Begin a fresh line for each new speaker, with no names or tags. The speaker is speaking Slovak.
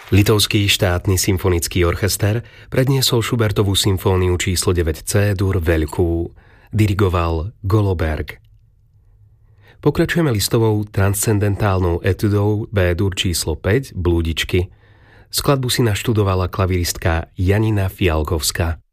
Litovský štátny symfonický orchester predniesol Schubertovú symfóniu číslo 9 C-dur Veľkú. Dirigoval Goloberg. Pokračujeme listovou transcendentálnou etudou B-dur číslo 5 Blúdičky. Skladbu si naštudovala klaviristka Janina Fialkovská.